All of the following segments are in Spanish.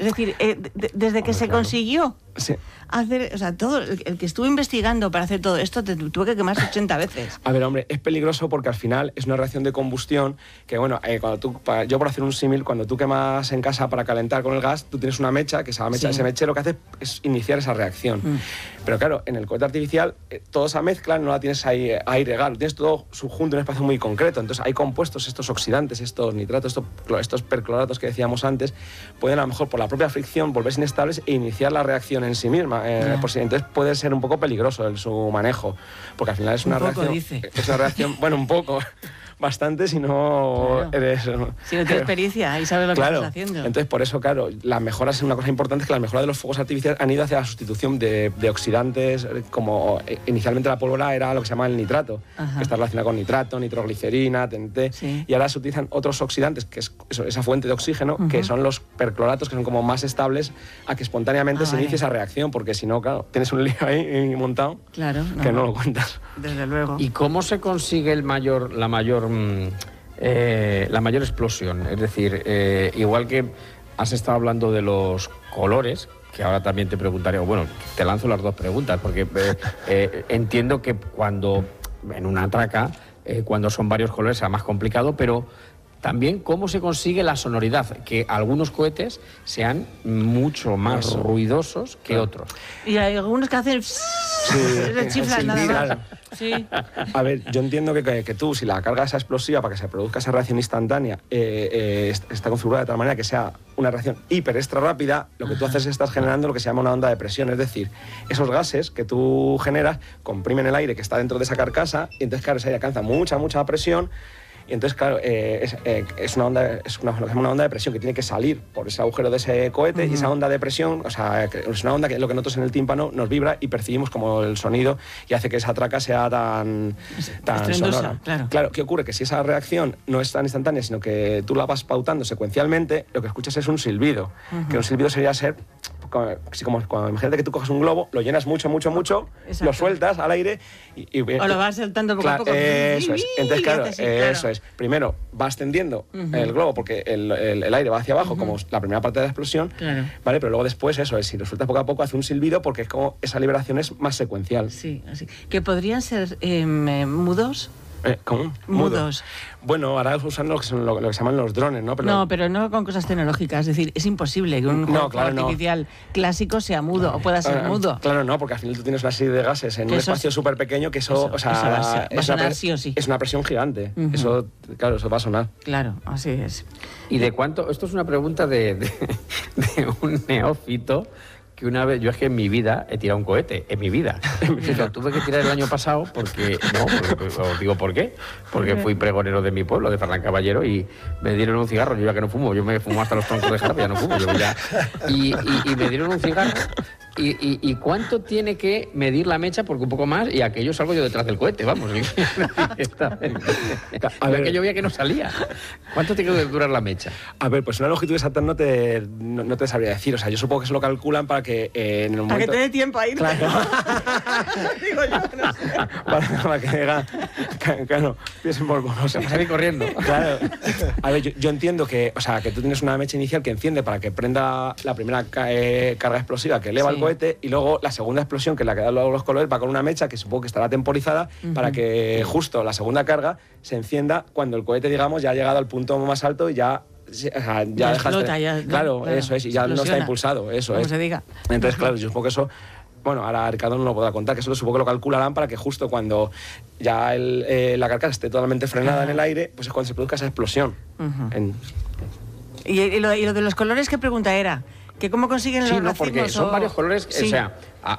Es decir, desde que se consiguió hacer, o sea, todo el que estuvo investigando para hacer todo esto tuvo que quemarse 80 veces. A ver, hombre, es peligroso porque al final es una reacción de combustión que, bueno, yo por hacer un símil, cuando tú quemas en casa para calentar con el gas, tú tienes una mecha, que esa mecha, ese mechero lo que hace es iniciar esa reacción. Pero claro, en el cohete artificial, toda esa mezcla no la tienes ahí a aire gas, lo tienes todo subjunto en un espacio muy concreto. Entonces hay compuestos, estos oxidantes, estos nitratos, estos percloratos que decíamos antes, pueden a lo mejor por la propia fricción volverse inestables e iniciar la reacción en sí misma. Entonces puede ser un poco peligroso su manejo, porque al final es una reacción... Es una reacción, bueno, un poco... bastante si no eres... Si no tienes experiencia y sabes lo que estás haciendo. Entonces, por eso, claro, las mejoras, una cosa importante es que las mejoras de los fuegos artificiales han ido hacia la sustitución de oxidantes, como inicialmente la pólvora era lo que se llama el nitrato, que está relacionado con nitrato, nitroglicerina, TNT, y ahora se utilizan otros oxidantes, que es esa fuente de oxígeno, que son los percloratos, que son como más estables a que espontáneamente se inicie esa reacción, porque si no, claro, tienes un lío ahí montado que no lo cuentas. Desde luego. ¿Y cómo se consigue la mayor explosión? Es decir, igual que has estado hablando de los colores, que ahora también te preguntaré, bueno, te lanzo las dos preguntas, porque entiendo que cuando en una traca, cuando son varios colores será más complicado, pero también cómo se consigue la sonoridad, que algunos cohetes sean mucho más ruidosos que otros. Y hay algunos que hacen... se chiflan nada más. Sí. A ver, yo entiendo que tú, si la carga esa explosiva para que se produzca esa reacción instantánea está configurada de tal manera que sea una reacción hiper extra rápida, lo que tú haces es estás generando lo que se llama una onda de presión, es decir, esos gases que tú generas comprimen el aire que está dentro de esa carcasa y entonces, claro, ese aire alcanza mucha presión. Y entonces, claro, es una onda de presión que tiene que salir por ese agujero de ese cohete, y esa onda de presión, o sea, es una onda que lo que nosotros en el tímpano nos vibra y percibimos como el sonido y hace que esa traca sea tan sonora. Claro, ¿qué ocurre? Que si esa reacción no es tan instantánea, sino que tú la vas pautando secuencialmente, lo que escuchas es un silbido, que un silbido sería ser... como cuando imagínate que tú coges un globo, lo llenas mucho, lo sueltas al aire o lo vas saltando poco a poco. Eso es. Entonces, claro, eso es. Primero va ascendiendo el globo porque el aire va hacia abajo, como la primera parte de la explosión, ¿vale? Pero luego después eso es, si lo sueltas poco a poco hace un silbido porque es como esa liberación es más secuencial. Sí, así. Que podrían ser mudos. ¿Cómo? Mudos. Bueno, ahora usan lo que se llaman los drones, ¿no? Pero no con cosas tecnológicas. Es decir, es imposible que un juego artificial clásico sea mudo o pueda ser mudo. Claro, no, porque al final tú tienes una serie de gases en un espacio súper pequeño que eso va a sonar sí o sí. Es una presión gigante. Eso, claro, eso va a sonar. Claro, así es. ¿Y de cuánto? Esto es una pregunta de un neófito. Que una vez, yo es que en mi vida he tirado un cohete, en mi vida. Lo tuve que tirar el año pasado porque, os digo por qué, porque fui pregonero de mi pueblo, de Ferran Caballero, y me dieron un cigarro, yo ya que no fumo, yo me fumo hasta los troncos de jarabe, ya no fumo, y me dieron un cigarro, y ¿cuánto tiene que medir la mecha? Porque un poco más, y aquello salgo yo detrás del cohete, vamos. A ver, que yo veía que no salía. ¿Cuánto tiene que durar la mecha? A ver, pues una longitud exacta no te sabría decir, o sea, yo supongo que se lo calculan para que en el momento... Para que te dé tiempo a ir. Claro. Digo yo, no sé. Para que diga... Claro, piensen por vos. Para salir corriendo. Claro. A ver, yo entiendo que, o sea, que tú tienes una mecha inicial que enciende para que prenda la primera carga explosiva que eleva el cohete, y luego la segunda explosión, que es la que da luego los colores, va con una mecha que supongo que estará temporizada para que justo la segunda carga se encienda cuando el cohete, digamos, ya ha llegado al punto más alto y ya... O sea, ya explota, claro, eso es, y ya no está impulsado, eso es. Se diga. Entonces, claro, yo supongo que eso, bueno, ahora Ricardo no lo podrá contar, que eso supongo que lo calcularán para que justo cuando ya la carcasa esté totalmente frenada en el aire, pues es cuando se produzca esa explosión. ¿Y lo de los colores qué pregunta era? ¿Que cómo consiguen los racimos? Porque son varios colores, o sea,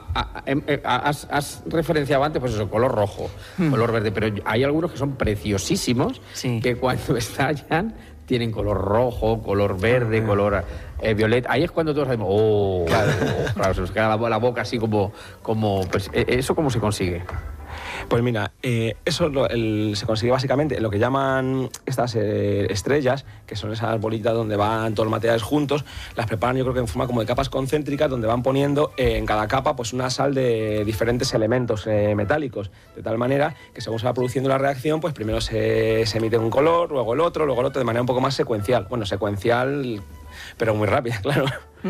has referenciado antes, pues eso, color rojo, color verde, pero hay algunos que son preciosísimos, que cuando estallan tienen color rojo, color verde, color violeta. Ahí es cuando todos sabemos, claro, se nos queda la boca así como pues, ¿eso cómo se consigue? Pues mira, eso se consigue básicamente lo que llaman estas estrellas, que son esas bolitas donde van todos los materiales juntos, las preparan yo creo que en forma como de capas concéntricas, donde van poniendo en cada capa pues una sal de diferentes elementos metálicos, de tal manera que según se va produciendo la reacción, pues primero se emite un color, luego el otro, de manera un poco más secuencial. Bueno, secuencial, pero muy rápida, claro.